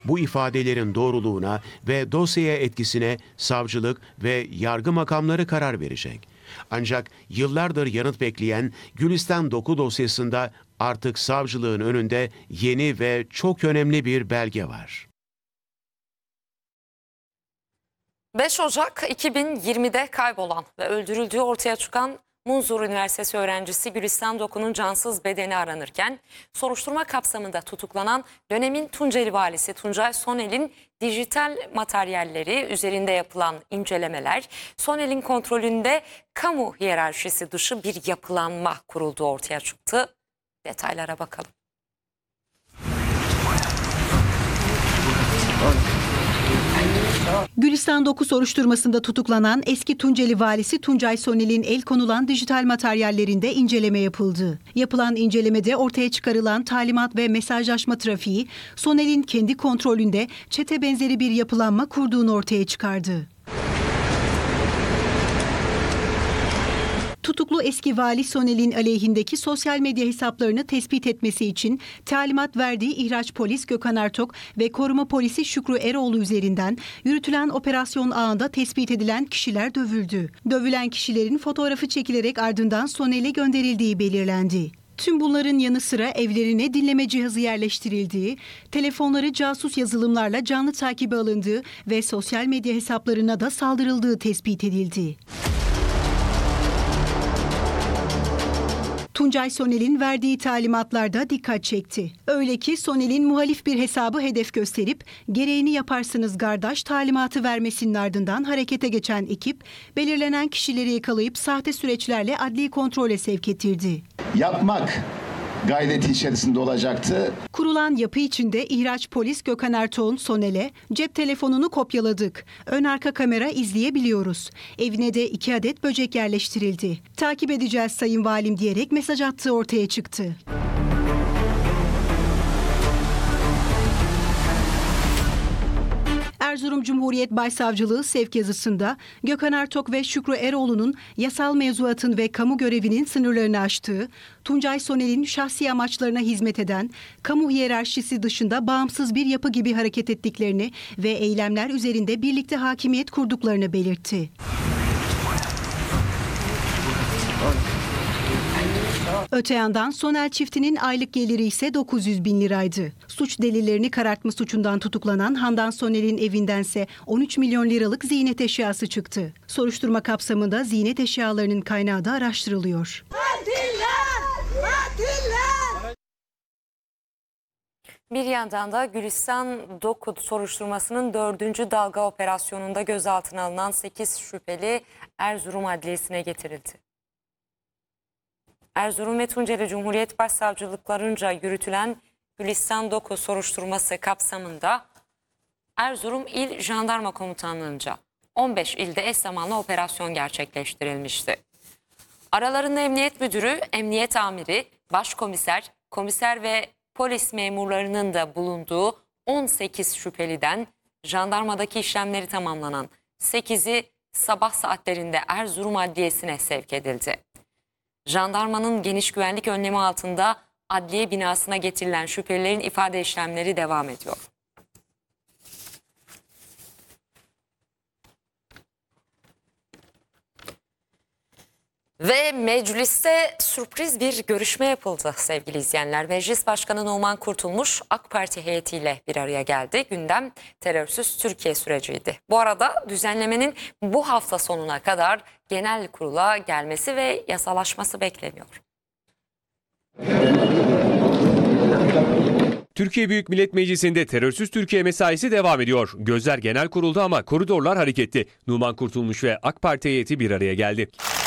Bu ifadelerin doğruluğuna ve dosyaya etkisine savcılık ve yargı makamları karar verecek. Ancak yıllardır yanıt bekleyen Gülistan Doku dosyasında artık savcılığın önünde yeni ve çok önemli bir belge var. 5 Ocak 2020'de kaybolan ve öldürüldüğü ortaya çıkan Munzur Üniversitesi öğrencisi Gülistan Doku'nun cansız bedeni aranırken soruşturma kapsamında tutuklanan dönemin Tunceli valisi Tuncay Sonel'in dijital materyalleri üzerinde yapılan incelemeler, Sonel'in kontrolünde kamu hiyerarşisi dışı bir yapılanma kurulduğu ortaya çıktı. Detaylara bakalım. Gülistan Doku soruşturmasında tutuklanan eski Tunceli valisi Tuncay Sonel'in el konulan dijital materyallerinde inceleme yapıldı. Yapılan incelemede ortaya çıkarılan talimat ve mesajlaşma trafiği Sonel'in kendi kontrolünde çete benzeri bir yapılanma kurduğunu ortaya çıkardı. Tutuklu eski vali Sonel'in aleyhindeki sosyal medya hesaplarını tespit etmesi için talimat verdiği İhraç Polis Gökhan Ertok ve Koruma Polisi Şükrü Eroğlu üzerinden yürütülen operasyon ağında tespit edilen kişiler dövüldü. Dövülen kişilerin fotoğrafı çekilerek ardından Sonel'e gönderildiği belirlendi. Tüm bunların yanı sıra evlerine dinleme cihazı yerleştirildiği, telefonları casus yazılımlarla canlı takibe alındığı ve sosyal medya hesaplarına da saldırıldığı tespit edildi. Tuncay Sonel'in verdiği talimatlarda dikkat çekti. Öyle ki Sonel'in muhalif bir hesabı hedef gösterip gereğini yaparsınız kardeş talimatı vermesinin ardından harekete geçen ekip belirlenen kişileri yakalayıp sahte süreçlerle adli kontrole sevk ettirdi. Yapmak gayreti içerisinde olacaktı. Kurulan yapı içinde İhraç Polis Gökhan Ertuğ'un Sonel'e cep telefonunu kopyaladık. Ön arka kamera izleyebiliyoruz. Evine de 2 adet böcek yerleştirildi. Takip edeceğiz sayın valim diyerek mesaj attığı ortaya çıktı. Erzurum Cumhuriyet Başsavcılığı sevk yazısında Gökhan Ertok ve Şükrü Eroğlu'nun yasal mevzuatın ve kamu görevinin sınırlarını aştığı, Tuncay Sonel'in şahsi amaçlarına hizmet eden, kamu hiyerarşisi dışında bağımsız bir yapı gibi hareket ettiklerini ve eylemler üzerinde birlikte hakimiyet kurduklarını belirtti. Öte yandan Sonel çiftinin aylık geliri ise 900 bin liraydı. Suç delillerini karartma suçundan tutuklanan Handan Sonel'in evindense 13 milyon liralık ziynet eşyası çıktı. Soruşturma kapsamında ziynet eşyalarının kaynağı da araştırılıyor. Bir yandan da Gülistan Doku soruşturmasının 4. dalga operasyonunda gözaltına alınan 8 şüpheli Erzurum Adliyesi'ne getirildi. Erzurum ve Tunceli Cumhuriyet Başsavcılıklarınca yürütülen Gülistan Doku soruşturması kapsamında Erzurum İl Jandarma Komutanlığı'nca 15 ilde eş zamanlı operasyon gerçekleştirilmişti. Aralarında Emniyet Müdürü, Emniyet Amiri, Başkomiser, komiser ve polis memurlarının da bulunduğu 18 şüpheliden jandarmadaki işlemleri tamamlanan 8'i sabah saatlerinde Erzurum Adliyesi'ne sevk edildi. Jandarmanın geniş güvenlik önlemi altında adliye binasına getirilen şüphelilerin ifade işlemleri devam ediyor. Ve mecliste sürpriz bir görüşme yapıldı sevgili izleyenler. Meclis Başkanı Numan Kurtulmuş AK Parti heyetiyle bir araya geldi. Gündem terörsüz Türkiye süreciydi. Bu arada düzenlemenin bu hafta sonuna kadar genel kurula gelmesi ve yasalaşması bekleniyor. Türkiye Büyük Millet Meclisi'nde terörsüz Türkiye mesaisi devam ediyor. Gözler genel kurulda ama koridorlar hareketli. Numan Kurtulmuş ve AK Parti heyeti bir araya geldi.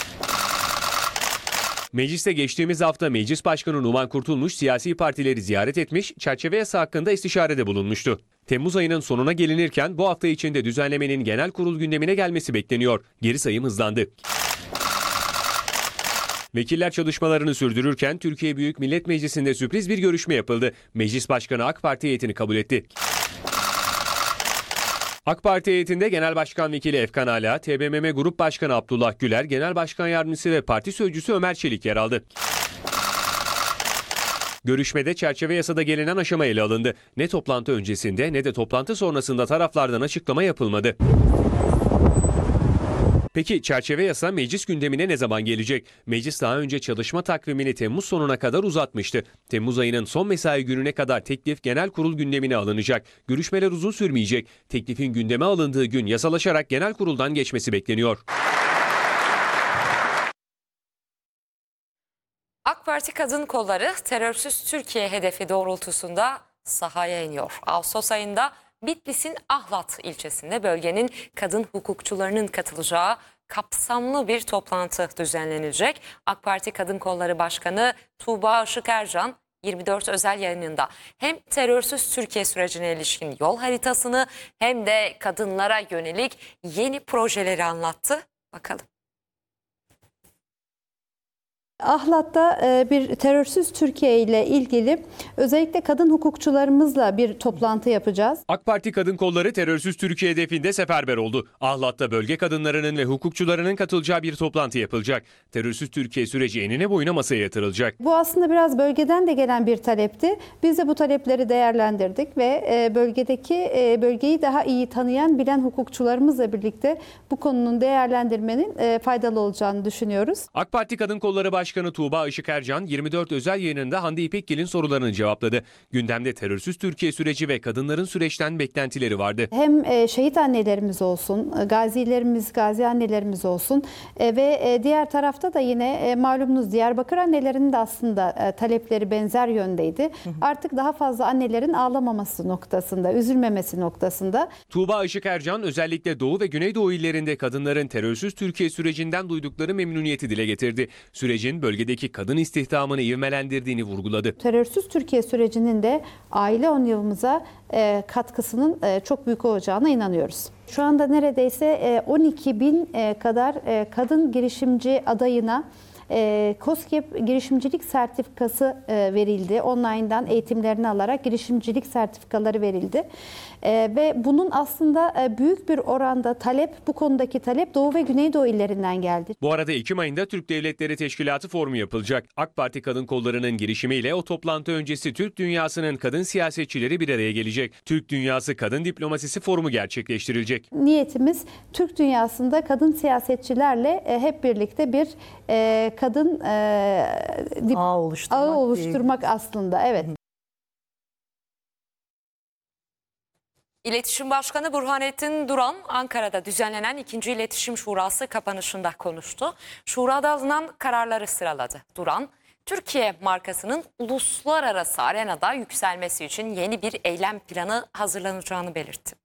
Mecliste geçtiğimiz hafta Meclis Başkanı Numan Kurtulmuş siyasi partileri ziyaret etmiş, çerçeve yasa hakkında istişarede bulunmuştu. Temmuz ayının sonuna gelinirken bu hafta içinde düzenlemenin genel kurul gündemine gelmesi bekleniyor. Geri sayım hızlandı. Vekiller çalışmalarını sürdürürken Türkiye Büyük Millet Meclisi'nde sürpriz bir görüşme yapıldı. Meclis Başkanı AK Parti heyetini kabul etti. AK Parti heyetinde Genel Başkan Vekili Efkan Ala, TBMM Grup Başkanı Abdullah Güler, Genel Başkan Yardımcısı ve Parti Sözcüsü Ömer Çelik yer aldı. Görüşmede çerçeve yasada gelinen aşama ele alındı. Ne toplantı öncesinde ne de toplantı sonrasında taraflardan açıklama yapılmadı. Peki çerçeve yasa meclis gündemine ne zaman gelecek? Meclis daha önce çalışma takvimini Temmuz sonuna kadar uzatmıştı. Temmuz ayının son mesai gününe kadar teklif genel kurul gündemine alınacak. Görüşmeler uzun sürmeyecek. Teklifin gündeme alındığı gün yasalaşarak genel kuruldan geçmesi bekleniyor. AK Parti kadın kolları terörsüz Türkiye hedefi doğrultusunda sahaya iniyor. Ağustos ayında Bitlis'in Ahlat ilçesinde bölgenin kadın hukukçularının katılacağı kapsamlı bir toplantı düzenlenecek. AK Parti Kadın Kolları Başkanı Tuğba Işık Ercan 24 özel yayınında hem terörsüz Türkiye sürecine ilişkin yol haritasını hem de kadınlara yönelik yeni projeleri anlattı. Bakalım. Ahlat'ta bir terörsüz Türkiye ile ilgili özellikle kadın hukukçularımızla bir toplantı yapacağız. AK Parti Kadın Kolları terörsüz Türkiye hedefinde seferber oldu. Ahlat'ta bölge kadınlarının ve hukukçularının katılacağı bir toplantı yapılacak. Terörsüz Türkiye süreci enine boyuna masaya yatırılacak. Bu aslında biraz bölgeden de gelen bir talepti. Biz de bu talepleri değerlendirdik ve bölgeyi daha iyi tanıyan, bilen hukukçularımızla birlikte bu konunun değerlendirmenin faydalı olacağını düşünüyoruz. AK Parti Kadın Kolları Başkanı Tuğba Işık Ercan 24 özel yayınında Hande İpekgil'in sorularını cevapladı. Gündemde terörsüz Türkiye süreci ve kadınların süreçten beklentileri vardı. Hem şehit annelerimiz olsun, gazi annelerimiz olsun ve diğer tarafta da yine malumunuz Diyarbakır annelerinin de aslında talepleri benzer yöndeydi. Artık daha fazla annelerin ağlamaması noktasında, üzülmemesi noktasında. Tuğba Işık Ercan özellikle Doğu ve Güneydoğu illerinde kadınların terörsüz Türkiye sürecinden duydukları memnuniyeti dile getirdi. Sürecin bölgedeki kadın istihdamını ivmelendirdiğini vurguladı. Terörsüz Türkiye sürecinin de aile 10 yılımıza katkısının çok büyük olacağına inanıyoruz. Şu anda neredeyse 12 bin kadar kadın girişimci adayına KOSGEB girişimcilik sertifikası verildi. Online'dan eğitimlerini alarak girişimcilik sertifikaları verildi. Ve bunun aslında büyük bir oranda bu konudaki talep Doğu ve Güneydoğu illerinden geldi. Bu arada Ekim ayında Türk Devletleri Teşkilatı forumu yapılacak. AK Parti Kadın Kolları'nın girişimiyle o toplantı öncesi Türk dünyasının kadın siyasetçileri bir araya gelecek. Türk Dünyası Kadın Diplomasisi Forumu gerçekleştirilecek. Niyetimiz Türk dünyasında kadın siyasetçilerle hep birlikte bir kadın ağı oluşturmak aslında. Evet. İletişim Başkanı Burhanettin Duran, Ankara'da düzenlenen 2. İletişim Şurası kapanışında konuştu. Şurada alınan kararları sıraladı. Duran, Türkiye markasının uluslararası arenada yükselmesi için yeni bir eylem planı hazırlanacağını belirtti.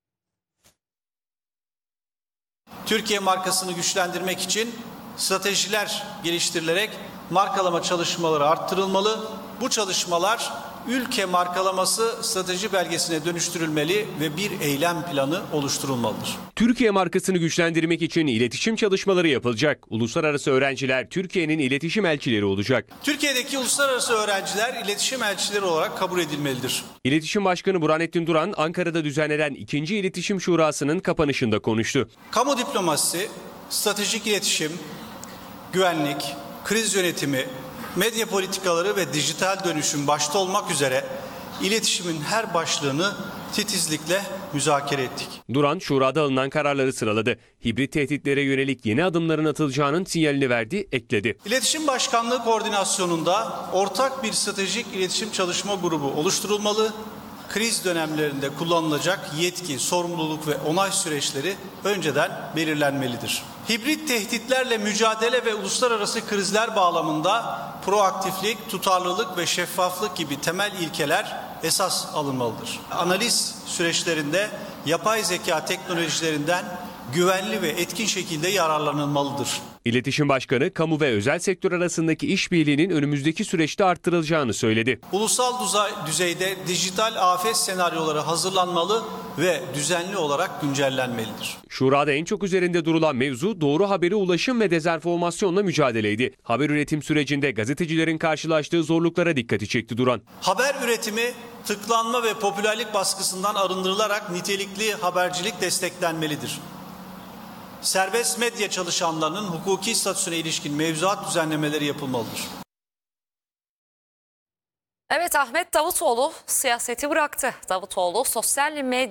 Türkiye markasını güçlendirmek için stratejiler geliştirilerek markalama çalışmaları arttırılmalı. Bu çalışmalar ülke markalaması strateji belgesine dönüştürülmeli ve bir eylem planı oluşturulmalıdır. Türkiye markasını güçlendirmek için iletişim çalışmaları yapılacak. Uluslararası öğrenciler Türkiye'nin iletişim elçileri olacak. Türkiye'deki uluslararası öğrenciler iletişim elçileri olarak kabul edilmelidir. İletişim Başkanı Burhanettin Duran, Ankara'da düzenlenen 2. İletişim Şurası'nın kapanışında konuştu. Kamu diplomasisi, stratejik iletişim, güvenlik, kriz yönetimi, medya politikaları ve dijital dönüşüm başta olmak üzere iletişimin her başlığını titizlikle müzakere ettik. Duran, Şura'da alınan kararları sıraladı. Hibrit tehditlere yönelik yeni adımların atılacağının sinyalini verdi, ekledi. İletişim Başkanlığı koordinasyonunda ortak bir stratejik iletişim çalışma grubu oluşturulmalı. Kriz dönemlerinde kullanılacak yetki, sorumluluk ve onay süreçleri önceden belirlenmelidir. Hibrit tehditlerle mücadele ve uluslararası krizler bağlamında proaktiflik, tutarlılık ve şeffaflık gibi temel ilkeler esas alınmalıdır. Analiz süreçlerinde yapay zeka teknolojilerinden güvenli ve etkin şekilde yararlanılmalıdır. İletişim Başkanı, kamu ve özel sektör arasındaki işbirliğinin önümüzdeki süreçte arttırılacağını söyledi. Ulusal düzeyde dijital afet senaryoları hazırlanmalı ve düzenli olarak güncellenmelidir. Şurada en çok üzerinde durulan mevzu doğru habere ulaşım ve dezenformasyonla mücadeleydi. Haber üretim sürecinde gazetecilerin karşılaştığı zorluklara dikkati çekti Duran. Haber üretimi tıklanma ve popülerlik baskısından arındırılarak nitelikli habercilik desteklenmelidir. Serbest medya çalışanlarının hukuki statüsüne ilişkin mevzuat düzenlemeleri yapılmalıdır. Evet, Ahmet Davutoğlu siyaseti bıraktı. Davutoğlu sosyal medya